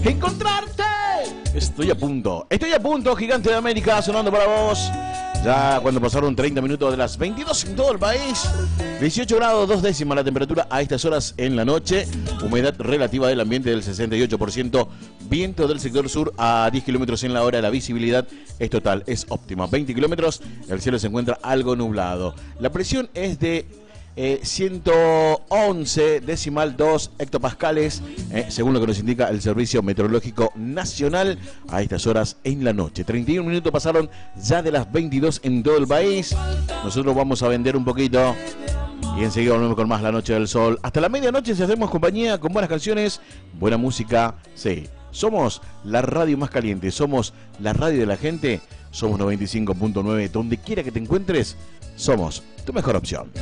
encontrarte. Estoy a punto, Gigante de América sonando para vos. Ya cuando pasaron 30 minutos de las 22 en todo el país. 18 grados 2 décimas la temperatura a estas horas en la noche. Humedad relativa del ambiente del 68%. Viento del sector sur a 10 kilómetros en la hora. La visibilidad es total, es óptima. 20 kilómetros, el cielo se encuentra algo nublado. La presión es de 111,2 hectopascales, según lo que nos indica el Servicio Meteorológico Nacional a estas horas en la noche. 31 minutos pasaron ya de las 22 en todo el país. Nosotros vamos a vender un poquito y enseguida volvemos con más La Noche del Sol. Hasta la medianoche si hacemos compañía con buenas canciones, buena música. Sí, somos la radio más caliente, somos la radio de la gente, somos 95.9. Donde quiera que te encuentres, somos tu mejor opción.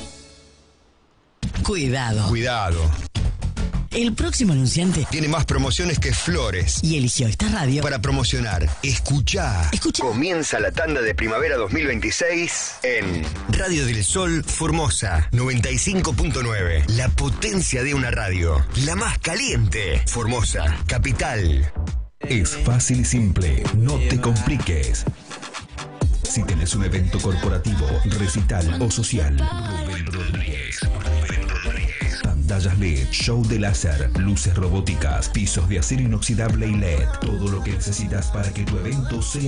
Cuidado. El próximo anunciante Tiene más promociones que flores. y eligió esta radio Para promocionar, escuchá. Escucha. Comienza la tanda de primavera 2026 en Radio del Sol Formosa 95.9. La potencia de una radio. La más caliente. Formosa, capital. Es fácil y simple, no te compliques. Si tenés un evento corporativo, recital o social, Rubén Rodríguez. Pantallas LED, show de láser, luces robóticas, pisos de acero inoxidable y LED. Todo lo que necesitas para que tu evento sea